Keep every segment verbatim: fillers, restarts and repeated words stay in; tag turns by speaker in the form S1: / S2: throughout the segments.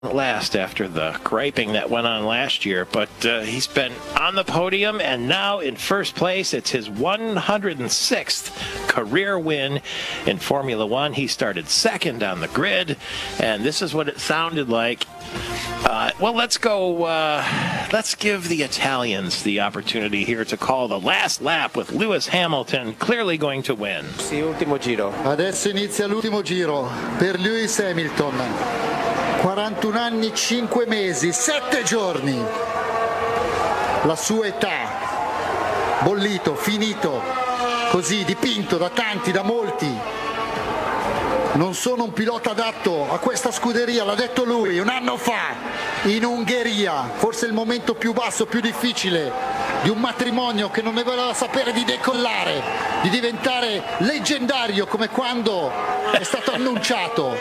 S1: last after the griping that went on last year, but uh, he's been on the podium and now in first place. It's his one hundred sixth career win in Formula One. He started second on the grid, and this is what it sounded like. Uh, well, let's go. Uh, let's give the Italians the opportunity here to call the last lap with Lewis Hamilton clearly going to win.
S2: Sì, ultimo giro.
S3: Adesso inizia l'ultimo giro per Lewis Hamilton. quarantuno anni, cinque mesi, sette giorni. La sua età. Bollito, finito, così dipinto da tanti, da molti. Non sono un pilota adatto a questa scuderia, l'ha detto lui un anno fa in Ungheria, forse il momento più basso, più difficile di un matrimonio che non ne voleva sapere di decollare, di diventare leggendario come quando è stato annunciato,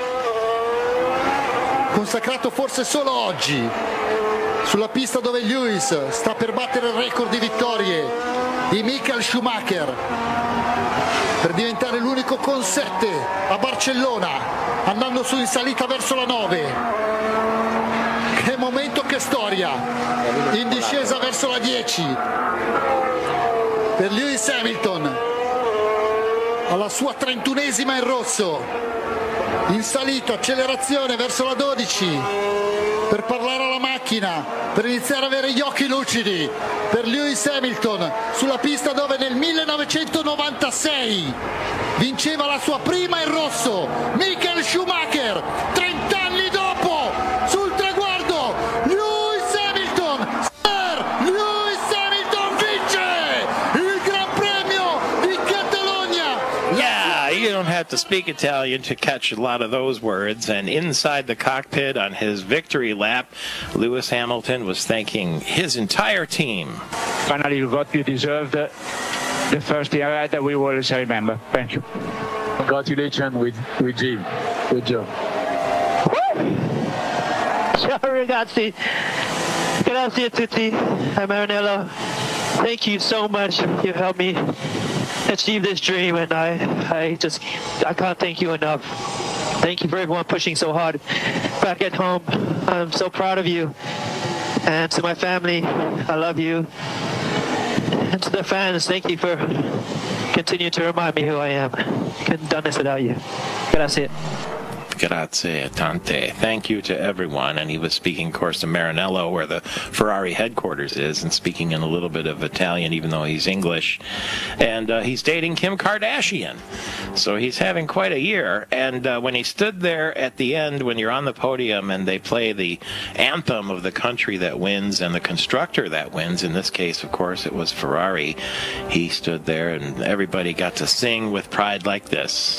S3: consacrato forse solo oggi sulla pista dove Lewis sta per battere il record di vittorie di Michael Schumacher, per diventare l'unico con sette a Barcellona, andando su in salita verso la nove. Che momento, che storia! In discesa verso la dieci per Lewis Hamilton, alla sua trentunesima in rosso, in salita, accelerazione verso la dodici, per parlare alla macchina, per iniziare ad avere gli occhi lucidi per Lewis Hamilton sulla pista dove nel millenovecentonovantasei vinceva la sua prima in rosso Michael Schumacher. trent'anni dopo, sul traguardo, Lewis Hamilton, Sir Lewis Hamilton vince il Gran Premio di Catalogna.
S1: Yeah, you don't have to speak Italian to catch a lot of those words. And inside the cockpit on his victory lap, Lewis Hamilton was thanking his entire team.
S4: Finally, you got you deserved the first year that we will always remember. Thank you.
S5: Congratulations with, with Jim. Good job.
S6: Ciao ragazzi. Grazie a tutti. I'm Maranello. Thank you so much. You've helped me achieve this dream, and I, I just, I can't thank you enough. Thank you for everyone pushing so hard back at home. I'm so proud of you. And to my family, I love you. And to the fans, thank you for continuing to remind me who I am. Couldn't have done this without you. Grazie.
S1: Grazie tante. Thank you to everyone. And he was speaking, of course, to Maranello, where the Ferrari headquarters is, and speaking in a little bit of Italian, even though he's English. And uh, he's dating Kim Kardashian. So he's having quite a year. And uh, when he stood there at the end, when you're on the podium and they play the anthem of the country that wins and the constructor that wins, in this case, of course, it was Ferrari, he stood there and everybody got to sing with pride like this.